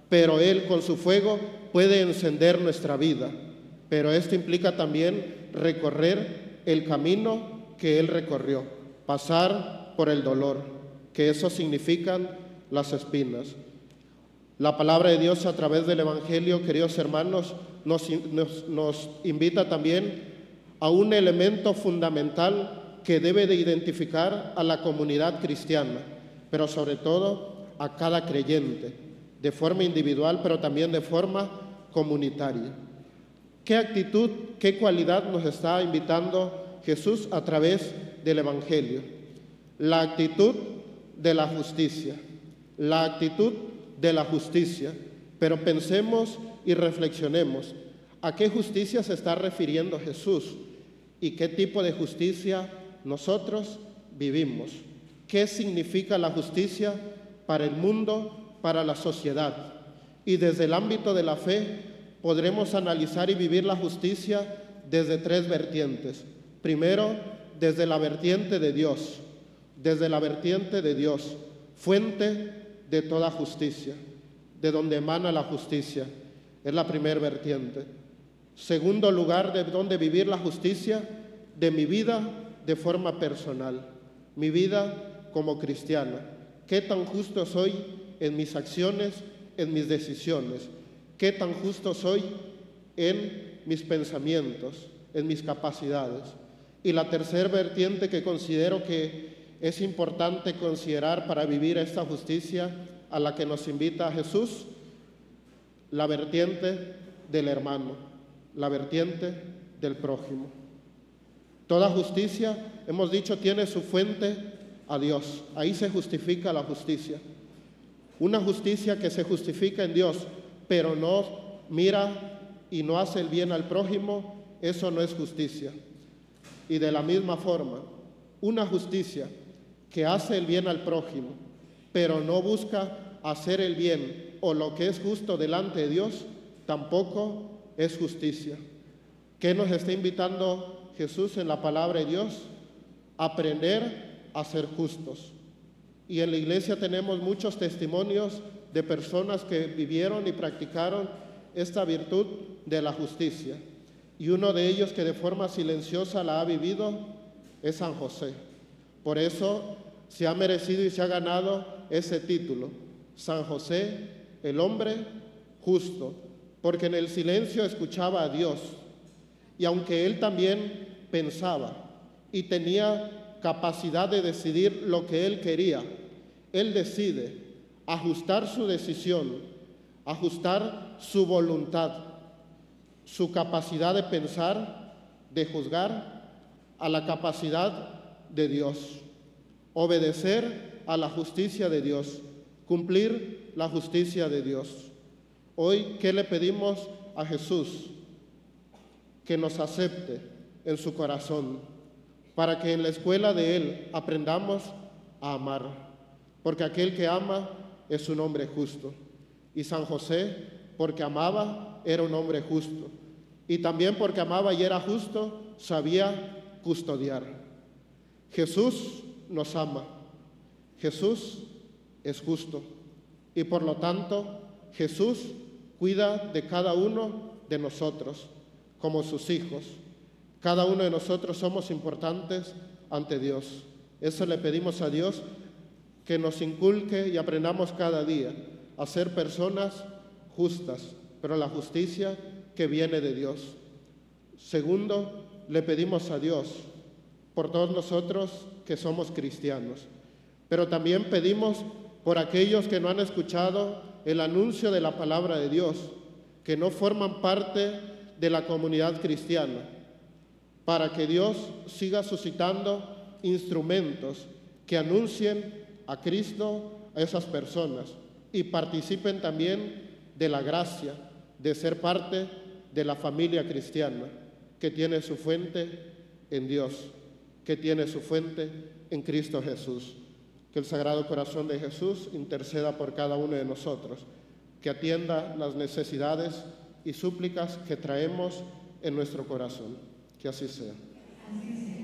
pero Él con su fuego puede encender nuestra vida. Pero esto implica también recorrer el camino que Él recorrió, pasar por el dolor, que eso significan las espinas. La palabra de Dios a través del Evangelio, queridos hermanos, nos invita también a un elemento fundamental que debe de identificar a la comunidad cristiana, pero sobre todo a cada creyente, de forma individual, pero también de forma comunitaria. ¿Qué actitud, qué cualidad nos está invitando Jesús a través del Evangelio? La actitud de la justicia, la actitud de la justicia. Pero pensemos y reflexionemos, ¿a qué justicia se está refiriendo Jesús? ¿Y qué tipo de justicia nosotros vivimos? ¿Qué significa la justicia para el mundo, para la sociedad? Y desde el ámbito de la fe podremos analizar y vivir la justicia desde tres vertientes. Primero, desde la vertiente de Dios, fuente de toda justicia, de donde emana la justicia. Es la primera vertiente. Segundo lugar, de donde vivir la justicia, de mi vida de forma personal, mi vida como cristiana. ¿Qué tan justo soy en mis acciones, en mis decisiones? ¿Qué tan justo soy en mis pensamientos, en mis capacidades? Y la tercera vertiente que considero que es importante considerar para vivir esta justicia a la que nos invita Jesús, la vertiente del hermano, la vertiente del prójimo. Toda justicia, hemos dicho, tiene su fuente a Dios. Ahí se justifica la justicia. Una justicia que se justifica en Dios, pero no mira y no hace el bien al prójimo, eso no es justicia. Y de la misma forma, una justicia que hace el bien al prójimo, pero no busca hacer el bien o lo que es justo delante de Dios, tampoco es justicia. ¿Qué nos está invitando Jesús en la palabra de Dios? Aprender a ser justos. Y en la iglesia tenemos muchos testimonios de personas que vivieron y practicaron esta virtud de la justicia. Y uno de ellos que de forma silenciosa la ha vivido es San José. Por eso se ha merecido y se ha ganado ese título, San José, el hombre justo, porque en el silencio escuchaba a Dios. Y aunque él también pensaba y tenía capacidad de decidir lo que él quería, él decide ajustar su decisión, ajustar su voluntad, su capacidad de pensar, de juzgar, a la capacidad de Dios, obedecer a la justicia de Dios, cumplir la justicia de Dios. Hoy, ¿qué le pedimos a Jesús? Que nos acepte en su corazón, para que en la escuela de Él aprendamos a amar, porque aquel que ama es un hombre justo. Y San José, porque amaba, era un hombre justo. Y también porque amaba y era justo, sabía custodiar. Jesús nos ama. Jesús es justo. Y por lo tanto, Jesús cuida de cada uno de nosotros, como sus hijos. Cada uno de nosotros somos importantes ante Dios. Eso le pedimos a Dios, que nos inculque y aprendamos cada día a ser personas justas, pero la justicia que viene de Dios. Segundo, le pedimos a Dios por todos nosotros que somos cristianos, pero también pedimos por aquellos que no han escuchado el anuncio de la palabra de Dios, que no forman parte de la comunidad cristiana, para que Dios siga suscitando instrumentos que anuncien a Cristo a esas personas y participen también de la gracia de ser parte de la familia cristiana, que tiene su fuente en Dios, que tiene su fuente en Cristo Jesús. Que el Sagrado Corazón de Jesús interceda por cada uno de nosotros, que atienda las necesidades y súplicas que traemos en nuestro corazón. Que así sea.